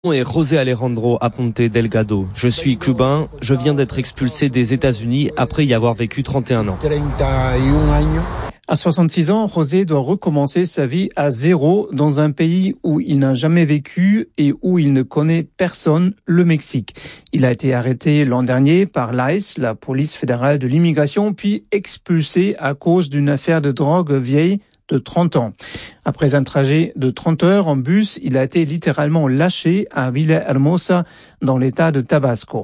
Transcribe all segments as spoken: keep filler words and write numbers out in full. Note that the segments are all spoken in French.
Mon nom est José Alejandro Aponte Delgado. Je suis cubain. Je viens d'être expulsé des États-Unis après y avoir vécu trente et un ans. À soixante-six ans, José doit recommencer sa vie à zéro dans un pays où il n'a jamais vécu et où il ne connaît personne, le Mexique. Il a été arrêté l'an dernier par l'I C E, la police fédérale de l'immigration, puis expulsé à cause d'une affaire de drogue vieille de trente ans. Après un trajet de trente heures en bus, il a été littéralement lâché à Villahermosa, dans l'état de Tabasco.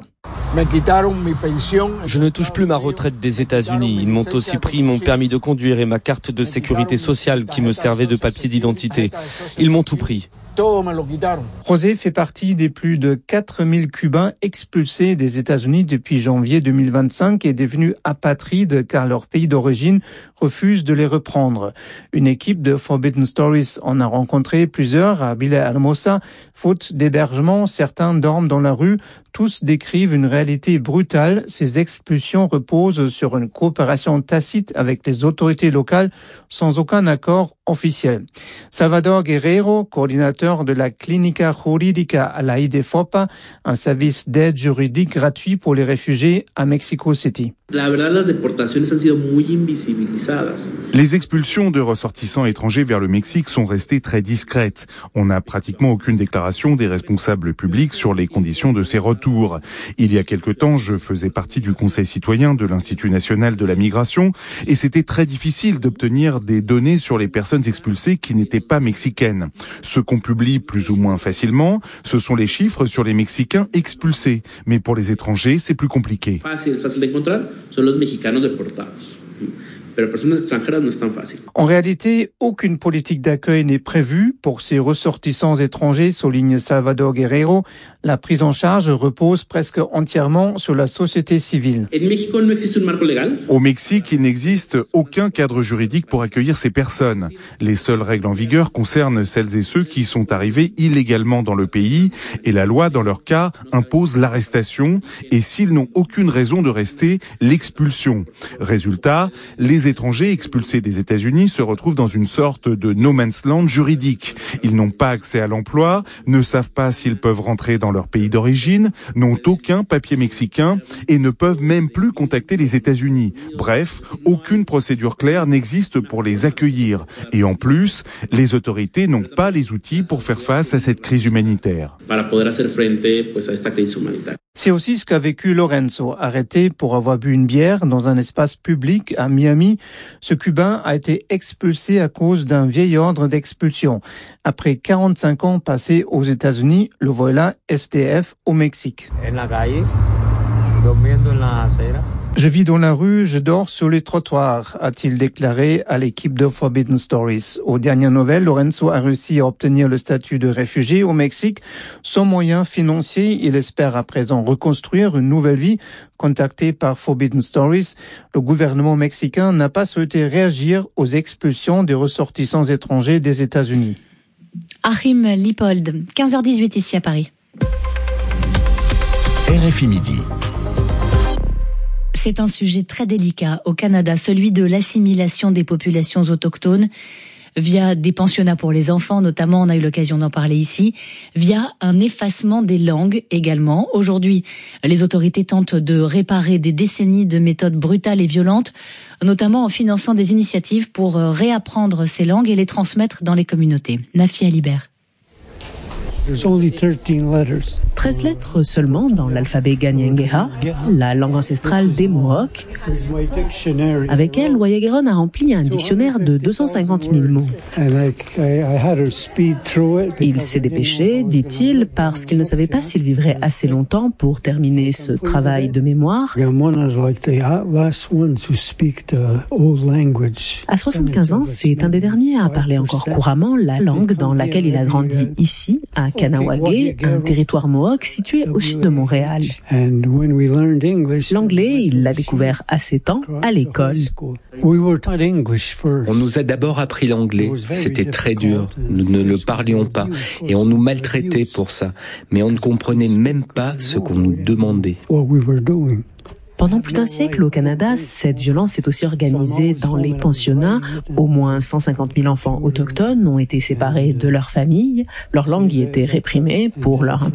Je ne touche plus ma retraite des États-Unis. Ils m'ont aussi pris mon permis de conduire et ma carte de sécurité sociale qui me servait de papier d'identité. Ils m'ont tout pris. José fait partie des plus de quatre mille Cubains expulsés des États-Unis depuis janvier deux mille vingt-cinq et devenus apatrides car leur pays d'origine refuse de les reprendre. Une équipe de Forbidden Stories en a rencontré plusieurs à Villahermosa. Faute d'hébergement, certains dorment dans la rue. Tous décrivent une réalité brutale. Ces expulsions reposent sur une coopération tacite avec les autorités locales sans aucun accord officiel. Salvador Guerrero, coordinateur de la Clínica Jurídica à la I D F O P A, un service d'aide juridique gratuit pour les réfugiés à Mexico City. Les expulsions de ressortissants étrangers vers le Mexique sont restées très discrètes. On n'a pratiquement aucune déclaration des responsables publics sur les conditions de ces retours. Il y a quelque temps, je faisais partie du Conseil citoyen de l'Institut national de la migration et c'était très difficile d'obtenir des données sur les personnes expulsées qui n'étaient pas mexicaines. Ce qu'on publie plus ou moins facilement, ce sont les chiffres sur les Mexicains expulsés. Mais pour les étrangers, c'est plus compliqué. En réalité, aucune politique d'accueil n'est prévue pour ces ressortissants étrangers, souligne Salvador Guerrero. La prise en charge repose presque entièrement sur la société civile. Au Mexique, il n'existe aucun cadre juridique pour accueillir ces personnes. Les seules règles en vigueur concernent celles et ceux qui sont arrivés illégalement dans le pays et la loi, dans leur cas, impose l'arrestation et s'ils n'ont aucune raison de rester, l'expulsion. Résultat, les étrangers expulsés des États-Unis se retrouvent dans une sorte de no man's land juridique. Ils n'ont pas accès à l'emploi, ne savent pas s'ils peuvent rentrer dans leur pays d'origine, n'ont aucun papier mexicain et ne peuvent même plus contacter les États-Unis. Bref, aucune procédure claire n'existe pour les accueillir. Et en plus, les autorités n'ont pas les outils pour faire face à cette crise humanitaire. C'est aussi ce qu'a vécu Lorenzo, arrêté pour avoir bu une bière dans un espace public à Miami. Ce Cubain a été expulsé à cause d'un vieil ordre d'expulsion. Après quarante-cinq ans passés aux États-Unis, le voilà S D F au Mexique. Je vis dans la rue, je dors sur les trottoirs, a-t-il déclaré à l'équipe de Forbidden Stories. Aux dernières nouvelles, Lorenzo a réussi à obtenir le statut de réfugié au Mexique. Sans moyens financiers, il espère à présent reconstruire une nouvelle vie. Contacté par Forbidden Stories, le gouvernement mexicain n'a pas souhaité réagir aux expulsions des ressortissants étrangers des États-Unis. Achim Lipold, quinze heures dix-huit ici à Paris. R F I Midi. C'est un sujet très délicat au Canada, celui de l'assimilation des populations autochtones via des pensionnats pour les enfants, notamment, on a eu l'occasion d'en parler ici, via un effacement des langues également. Aujourd'hui, les autorités tentent de réparer des décennies de méthodes brutales et violentes, notamment en finançant des initiatives pour réapprendre ces langues et les transmettre dans les communautés. Nafi Alibert. treize lettres seulement dans l'alphabet Ganyengéha, la langue ancestrale des Mohawks. Avec elle, Wayageron a rempli un dictionnaire de deux cent cinquante mille mots. Il s'est dépêché, dit-il, parce qu'il ne savait pas s'il vivrait assez longtemps pour terminer ce travail de mémoire. À soixante-quinze ans, c'est un des derniers à parler encore couramment la langue dans laquelle il a grandi ici, à Kanawagé, un territoire mohawk situé au sud de Montréal. L'anglais, il l'a découvert à sept ans, à l'école. On nous a d'abord appris l'anglais, c'était très dur, nous ne le parlions pas, et on nous maltraitait pour ça, mais on ne comprenait même pas ce qu'on nous demandait. Pendant plus d'un siècle au Canada, cette violence s'est aussi organisée dans les pensionnats. Au moins cent cinquante mille enfants autochtones ont été séparés de leur famille. Leur langue y était réprimée pour leur